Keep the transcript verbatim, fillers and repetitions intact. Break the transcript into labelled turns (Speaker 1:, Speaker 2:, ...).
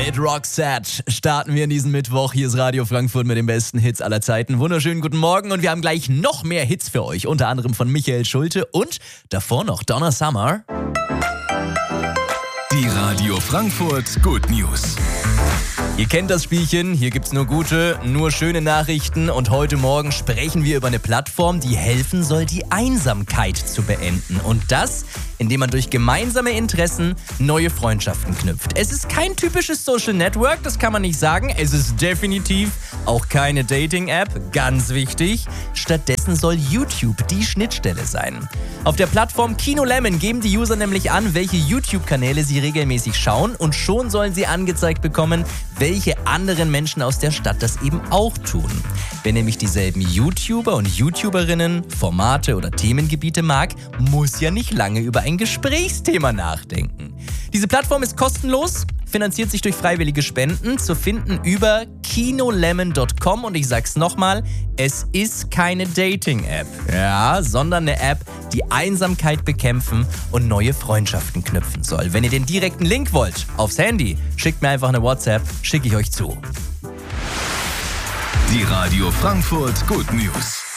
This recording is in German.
Speaker 1: Mit Roxette starten wir in diesen Mittwoch. Hier ist Radio Frankfurt mit den besten Hits aller Zeiten. Wunderschönen guten Morgen und wir haben gleich noch mehr Hits für euch. Unter anderem von Michael Schulte und davor noch Donna Summer.
Speaker 2: Die Radio Frankfurt Good News.
Speaker 1: Ihr kennt das Spielchen, hier gibt's nur gute, nur schöne Nachrichten und heute Morgen sprechen wir über eine Plattform, die helfen soll, die Einsamkeit zu beenden. Und das, indem man durch gemeinsame Interessen neue Freundschaften knüpft. Es ist kein typisches Social Network, das kann man nicht sagen. Es ist definitiv auch keine Dating-App, ganz wichtig. Stattdessen soll YouTube die Schnittstelle sein. Auf der Plattform Kino Lemon geben die User nämlich an, welche YouTube-Kanäle sie regelmäßig schauen und schon sollen sie angezeigt bekommen, welche anderen Menschen aus der Stadt das eben auch tun. Wer nämlich dieselben YouTuber und YouTuberinnen, Formate oder Themengebiete mag, muss ja nicht lange über ein Gesprächsthema nachdenken. Diese Plattform ist kostenlos, finanziert sich durch freiwillige Spenden, zu finden über kinolemon Punkt com und ich sag's nochmal, es ist keine Dating-App, ja, sondern eine App, die Einsamkeit bekämpfen und neue Freundschaften knüpfen soll. Wenn ihr den direkten Link wollt, aufs Handy, schickt mir einfach eine WhatsApp, schicke ich euch zu.
Speaker 2: Die Radio Frankfurt Good News.